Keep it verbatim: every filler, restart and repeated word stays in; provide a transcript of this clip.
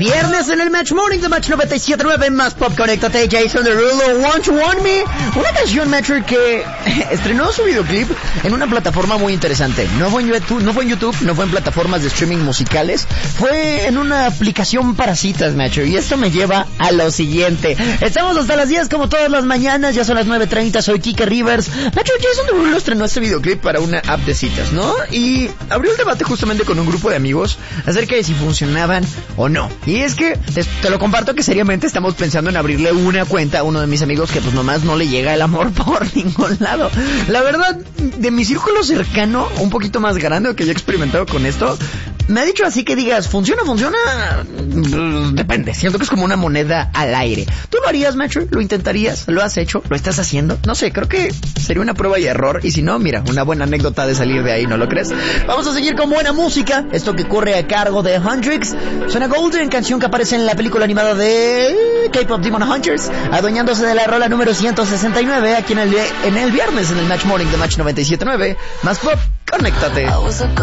Viernes en el Match Morning de Match noventa y siete punto nueve, más pop, conéctate, Jason Derulo, Want to Want Me, una canción, Metro, que estrenó su videoclip en una plataforma muy interesante. No fue en YouTube, no fue en YouTube, no fue en plataformas de streaming musicales, fue en una aplicación para citas, Metro, y esto me lleva a lo siguiente. Estamos hasta las diez como todas las mañanas, ya son las nueve treinta, soy Kike Rivers. Metro, Jason Derulo estrenó este videoclip para una app de citas, ¿no? Y abrió el debate justamente con un grupo de amigos acerca de si funcionaban o no. Y es que te, te lo comparto que seriamente estamos pensando en abrirle una cuenta a uno de mis amigos que pues nomás no le llega el amor por ningún lado. La verdad, de mi círculo cercano, un poquito más grande que yo he experimentado con esto, me ha dicho así que digas, ¿funciona, funciona? Depende, siento que es como una moneda al aire. ¿Tú lo harías, Metro? ¿Lo intentarías? ¿Lo has hecho? ¿Lo estás haciendo? No sé, creo que sería una prueba y error, y si no, mira, una buena anécdota de salir de ahí, ¿no lo crees? Vamos a seguir con buena música, esto que corre a cargo de Hendrix. Suena Golden, canción que aparece en la película animada de K-Pop Demon Hunters, adueñándose de la rola número ciento sesenta y nueve, aquí en el, en el viernes en el Match Morning de Match noventa y siete punto nueve, más pop, conéctate. I was a